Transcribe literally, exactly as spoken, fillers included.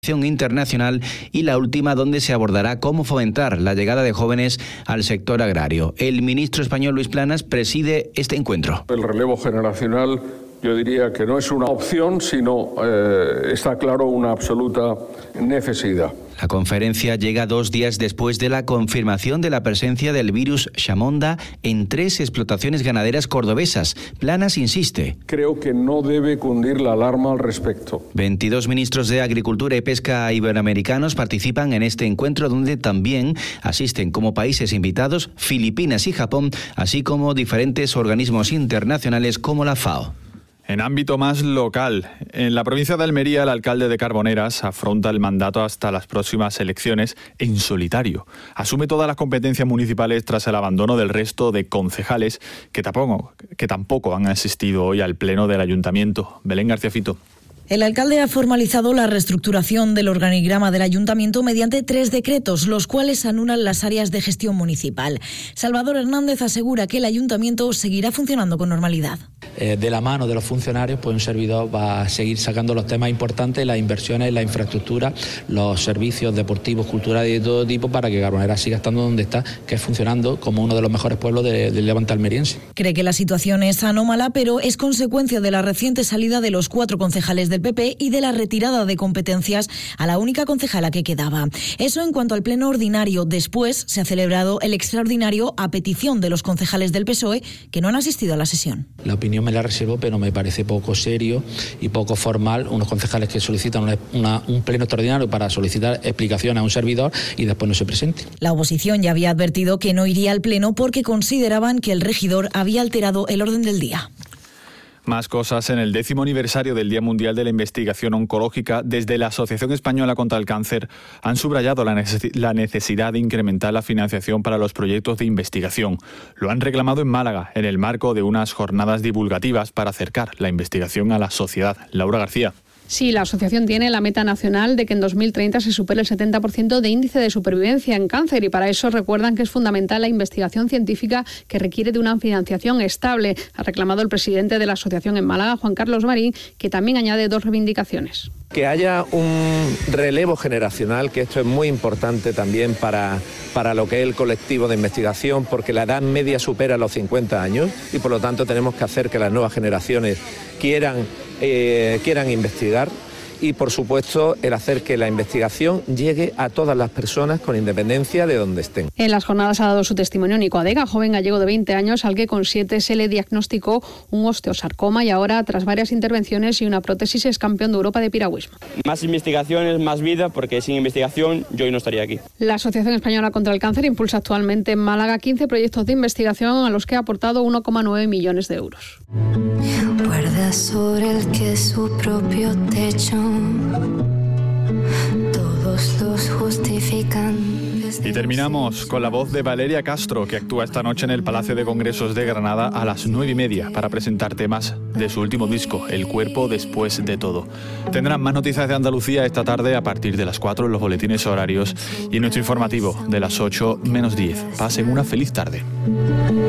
Internacional y la última donde se abordará cómo fomentar la llegada de jóvenes al sector agrario. El ministro español Luis Planas preside este encuentro. El relevo generacional yo diría que no es una opción, sino eh, está claro una absoluta necesidad. La conferencia llega dos días después de la confirmación de la presencia del virus Chamonda en tres explotaciones ganaderas cordobesas. Planas insiste. Creo que no debe cundir la alarma al respecto. veintidós ministros de Agricultura y Pesca iberoamericanos participan en este encuentro, donde también asisten como países invitados Filipinas y Japón, así como diferentes organismos internacionales como la FAO. En ámbito más local, en la provincia de Almería, el alcalde de Carboneras afronta el mandato hasta las próximas elecciones en solitario. Asume todas las competencias municipales tras el abandono del resto de concejales que tampoco, que tampoco han asistido hoy al pleno del ayuntamiento. Belén García Fito. El alcalde ha formalizado la reestructuración del organigrama del ayuntamiento mediante tres decretos, los cuales anulan las áreas de gestión municipal. Salvador Hernández asegura que el ayuntamiento seguirá funcionando con normalidad. Eh, de la mano de los funcionarios, pues un servidor va a seguir sacando los temas importantes, las inversiones, la infraestructura, los servicios deportivos, culturales y de todo tipo, para que Carboneras siga estando donde está, que es funcionando como uno de los mejores pueblos de, del Levante almeriense. Cree que la situación es anómala, pero es consecuencia de la reciente salida de los cuatro concejales del P P y de la retirada de competencias a la única concejala que quedaba. Eso en cuanto al pleno ordinario. Después se ha celebrado el extraordinario a petición de los concejales del P S O E que no han asistido a la sesión. La opinión me la reservo, pero me parece poco serio y poco formal unos concejales que solicitan una, una, un pleno extraordinario para solicitar explicaciones a un servidor y después no se presente. La oposición ya había advertido que no iría al pleno porque consideraban que el regidor había alterado el orden del día. Más cosas. En el décimo aniversario del Día Mundial de la Investigación Oncológica, desde la Asociación Española contra el Cáncer han subrayado la necesidad de incrementar la financiación para los proyectos de investigación. Lo han reclamado en Málaga, en el marco de unas jornadas divulgativas para acercar la investigación a la sociedad. Laura García. Sí, la asociación tiene la meta nacional de que en dos mil treinta se supere el setenta por ciento de índice de supervivencia en cáncer, y para eso recuerdan que es fundamental la investigación científica, que requiere de una financiación estable. Ha reclamado el presidente de la asociación en Málaga, Juan Carlos Marín, que también añade dos reivindicaciones. Que haya un relevo generacional, que esto es muy importante también para, para lo que es el colectivo de investigación, porque la edad media supera los cincuenta años y por lo tanto tenemos que hacer que las nuevas generaciones quieran, eh, quieran investigar. Y, por supuesto, el hacer que la investigación llegue a todas las personas con independencia de donde estén. En las jornadas ha dado su testimonio Nico Adega, joven gallego de veinte años al que con siete se le diagnosticó un osteosarcoma y ahora, tras varias intervenciones y una prótesis, es campeón de Europa de piragüismo. Más investigaciones, más vida, porque sin investigación yo hoy no estaría aquí. La Asociación Española contra el Cáncer impulsa actualmente en Málaga quince proyectos de investigación a los que ha aportado uno coma nueve millones de euros. Guarda sobre el que su propio techo, todos los justifican. Y terminamos con la voz de Valeria Castro, que actúa esta noche en el Palacio de Congresos de Granada a las nueve y media para presentar temas de su último disco, El cuerpo después de todo. Tendrán más noticias de Andalucía esta tarde a partir de las cuatro en los boletines horarios y en nuestro informativo de las ocho menos diez. Pasen una feliz tarde.